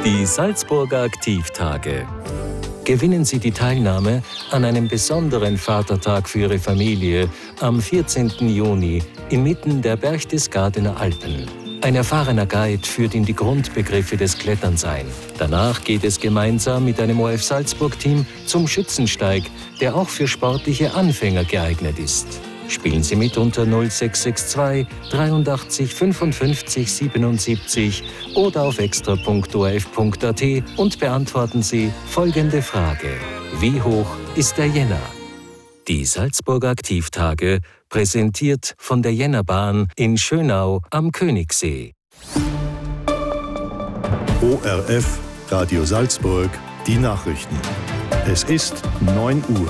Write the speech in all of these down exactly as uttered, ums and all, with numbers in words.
Die Salzburger Aktivtage. Gewinnen Sie die Teilnahme an einem besonderen Vatertag für Ihre Familie am vierzehnten Juni inmitten der Berchtesgadener Alpen. Ein erfahrener Guide führt in die Grundbegriffe des Kletterns ein. Danach geht es gemeinsam mit einem O F Salzburg-Team zum Schützensteig, der auch für sportliche Anfänger geeignet ist. Spielen Sie mit unter null sechs sechs zwei dreiundachtzig fünfundfünfzig siebenundsiebzig oder auf extra punkt o r f punkt a t und beantworten Sie folgende Frage: Wie hoch ist der Jänner? Die Salzburger Aktivtage, präsentiert von der Jännerbahn in Schönau am Königssee. O R F, Radio Salzburg, die Nachrichten. Es ist neun Uhr.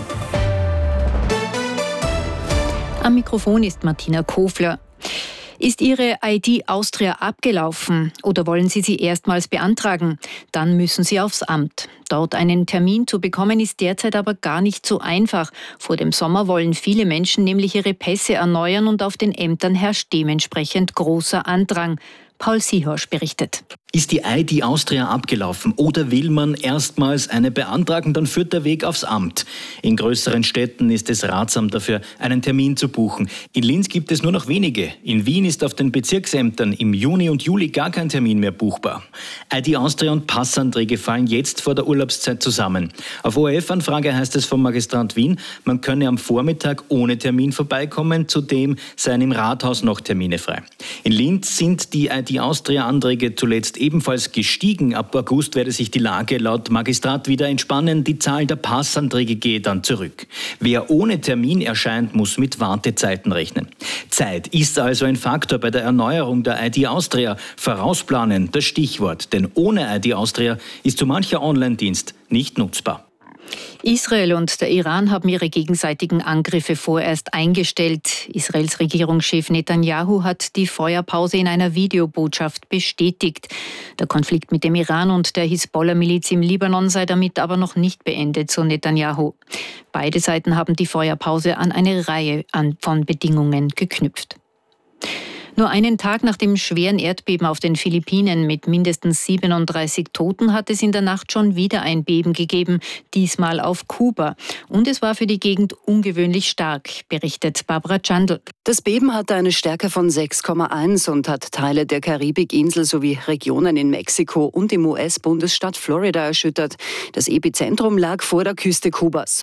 Am Mikrofon ist Martina Kofler. Ist Ihre I D Austria abgelaufen oder wollen Sie sie erstmals beantragen? Dann müssen Sie aufs Amt. Dort einen Termin zu bekommen ist derzeit aber gar nicht so einfach. Vor dem Sommer wollen viele Menschen nämlich ihre Pässe erneuern und auf den Ämtern herrscht dementsprechend großer Andrang. Paul Sihorsch berichtet. Ist die I D Austria abgelaufen oder will man erstmals eine beantragen, dann führt der Weg aufs Amt. In größeren Städten ist es ratsam dafür, einen Termin zu buchen. In Linz gibt es nur noch wenige. In Wien ist auf den Bezirksämtern im Juni und Juli gar kein Termin mehr buchbar. I D Austria und Passanträge fallen jetzt vor der Urlaubszeit zusammen. Auf O R F-Anfrage heißt es vom Magistrat Wien, man könne am Vormittag ohne Termin vorbeikommen, zudem seien im Rathaus noch Termine frei. In Linz sind die I D Austria-Anträge zuletzt ebenfalls gestiegen. Ab August werde sich die Lage laut Magistrat wieder entspannen. Die Zahl der Passanträge gehe dann zurück. Wer ohne Termin erscheint, muss mit Wartezeiten rechnen. Zeit ist also ein Faktor bei der Erneuerung der I D Austria. Vorausplanen, das Stichwort. Denn ohne I D Austria ist so mancher Online-Dienst nicht nutzbar. Israel und der Iran haben ihre gegenseitigen Angriffe vorerst eingestellt. Israels Regierungschef Netanyahu hat die Feuerpause in einer Videobotschaft bestätigt. Der Konflikt mit dem Iran und der Hisbollah-Miliz im Libanon sei damit aber noch nicht beendet, so Netanyahu. Beide Seiten haben die Feuerpause an eine Reihe von Bedingungen geknüpft. Nur einen Tag nach dem schweren Erdbeben auf den Philippinen mit mindestens siebenunddreißig Toten hat es in der Nacht schon wieder ein Beben gegeben, diesmal auf Kuba. Und es war für die Gegend ungewöhnlich stark, berichtet Barbara Chandl. Das Beben hatte eine Stärke von sechs Komma eins und hat Teile der Karibikinsel sowie Regionen in Mexiko und im U S-Bundesstaat Florida erschüttert. Das Epizentrum lag vor der Küste Kubas.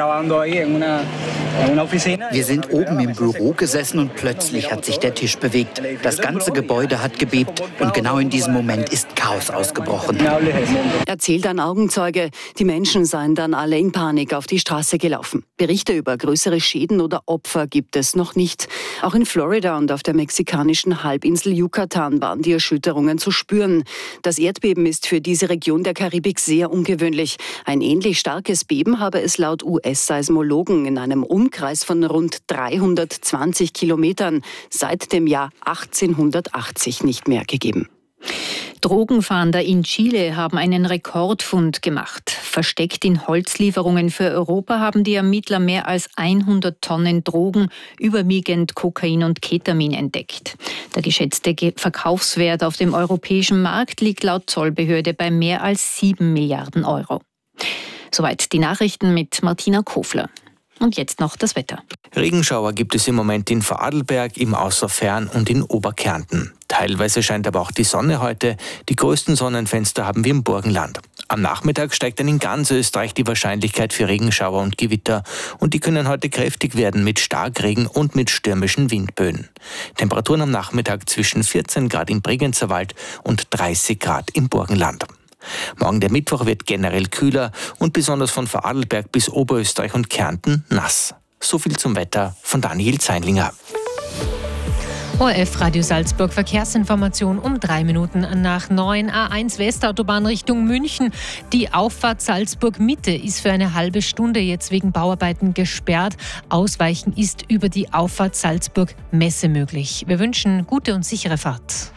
Wir sind oben im Büro gesessen und plötzlich hat sich der Tisch bewegt. Das ganze Gebäude hat gebebt und genau in diesem Moment ist Chaos ausgebrochen. Erzählt ein Augenzeuge. Die Menschen seien dann alle in Panik auf die Straße gelaufen. Berichte über größere Schäden oder Opfer gibt es noch nicht. Auch in Florida und auf der mexikanischen Halbinsel Yucatan waren die Erschütterungen zu spüren. Das Erdbeben ist für diese Region der Karibik sehr ungewöhnlich. Ein ähnlich starkes Beben habe es laut U S-Seismologen in einem Umkreis von rund dreihundertzwanzig Kilometern seit dem Jahr achtzehnhundertachtzig nicht mehr gegeben. Drogenfahnder in Chile haben einen Rekordfund gemacht. Versteckt in Holzlieferungen für Europa haben die Ermittler mehr als hundert Tonnen Drogen, überwiegend Kokain und Ketamin, entdeckt. Der geschätzte Verkaufswert auf dem europäischen Markt liegt laut Zollbehörde bei mehr als sieben Milliarden Euro. Soweit die Nachrichten mit Martina Kofler. Und jetzt noch das Wetter. Regenschauer gibt es im Moment in Vorarlberg, im Außerfern und in Oberkärnten. Teilweise scheint aber auch die Sonne heute. Die größten Sonnenfenster haben wir im Burgenland. Am Nachmittag steigt dann in ganz Österreich die Wahrscheinlichkeit für Regenschauer und Gewitter. Und die können heute kräftig werden mit Starkregen und mit stürmischen Windböen. Temperaturen am Nachmittag zwischen vierzehn Grad im Bregenzer Wald und dreißig Grad im Burgenland. Morgen der Mittwoch wird generell kühler und besonders von Vorarlberg bis Oberösterreich und Kärnten nass. So viel zum Wetter von Daniel Zeinlinger. O R F Radio Salzburg Verkehrsinformation um drei Minuten nach neun. A eins Westautobahn Richtung München. Die Auffahrt Salzburg Mitte ist für eine halbe Stunde jetzt wegen Bauarbeiten gesperrt. Ausweichen ist über die Auffahrt Salzburg Messe möglich. Wir wünschen gute und sichere Fahrt.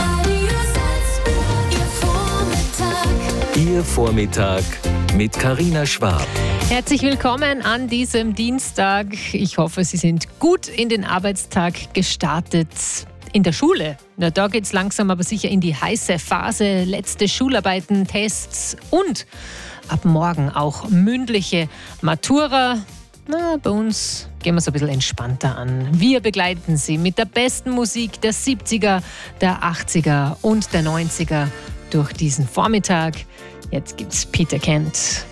Ihr Vormittag mit Carina Schwab. Herzlich willkommen an diesem Dienstag. Ich hoffe, Sie sind gut in den Arbeitstag gestartet. In der Schule, na, da geht es langsam aber sicher in die heiße Phase. Letzte Schularbeiten, Tests und ab morgen auch mündliche Matura. Na, bei uns gehen wir es ein bisschen entspannter an. Wir begleiten Sie mit der besten Musik der siebziger, der achtziger und der neunziger durch diesen Vormittag. Jetzt gibt's Peter Kent.